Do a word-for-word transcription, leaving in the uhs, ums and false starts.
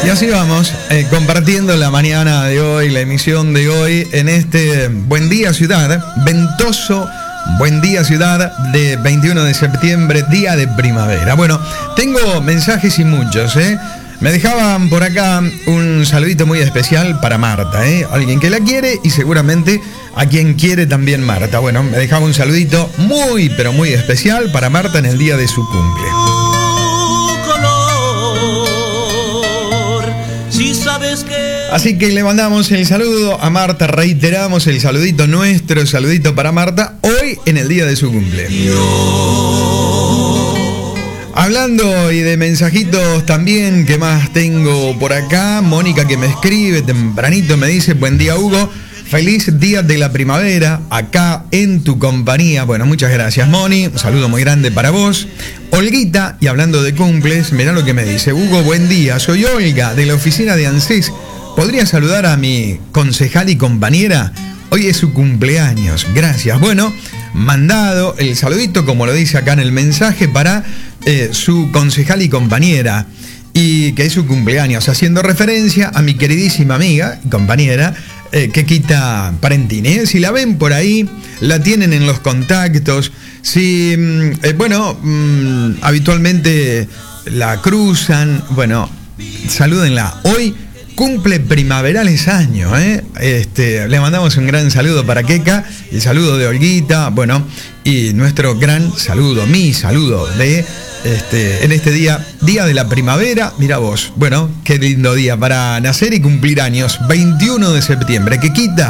Y así vamos, eh, compartiendo la mañana de hoy, la emisión de hoy, en este Buen Día Ciudad, ventoso Buen Día Ciudad de veintiuno de septiembre, día de primavera. Bueno, tengo mensajes y muchos, ¿eh? Me dejaban por acá un saludito muy especial para Marta, ¿eh? Alguien que la quiere y seguramente a quien quiere también Marta. Bueno, me dejaba un saludito muy, pero muy especial para Marta en el día de su cumple. Así que le mandamos el saludo a Marta, reiteramos el saludito nuestro, saludito para Marta, hoy en el día de su cumple. Hablando y de mensajitos también, ¿qué más tengo por acá? Mónica que me escribe tempranito, me dice, buen día Hugo, feliz día de la primavera, acá en tu compañía. Bueno, muchas gracias Moni, un saludo muy grande para vos. Olguita, y hablando de cumples, mirá lo que me dice, Hugo, buen día, soy Olga de la oficina de ANSES. ¿Podría saludar a mi concejal y compañera? Hoy es su cumpleaños. Gracias. Bueno, mandado el saludito, como lo dice acá en el mensaje, para eh, su concejal y compañera. Y que es su cumpleaños, haciendo referencia a mi queridísima amiga y compañera, eh, Kekita Parentini. ¿eh? Si la ven por ahí, la tienen en los contactos. Si, eh, bueno, mm, habitualmente la cruzan, bueno, salúdenla. Hoy cumple primaverales años, ¿eh? Este, le mandamos un gran saludo para Keka, el saludo de Olguita, bueno, y nuestro gran saludo, mi saludo de este, en este día, día de la primavera, mira vos, bueno, qué lindo día para nacer y cumplir años, veintiuno de septiembre, Kekita.